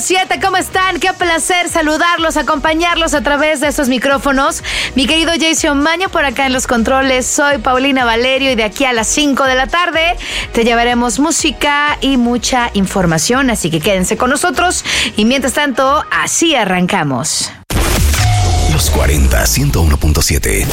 101.7, ¿cómo están? Qué placer saludarlos, acompañarlos a través de estos micrófonos. Mi querido Jason Maño por acá en los controles. Soy Paulina Valerio y de aquí a las 5 de la tarde te llevaremos música y mucha información, así que quédense con nosotros. Y mientras tanto, así arrancamos. Los 40, 101.7.